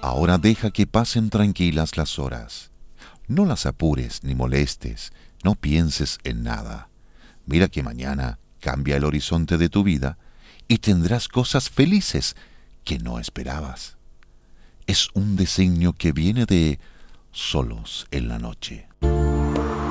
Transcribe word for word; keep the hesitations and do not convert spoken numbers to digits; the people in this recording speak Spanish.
Ahora deja que pasen tranquilas las horas. No las apures ni molestes, no pienses en nada. Mira que mañana cambia el horizonte de tu vida y tendrás cosas felices que no esperabas. Es un designio que viene de solos en la noche.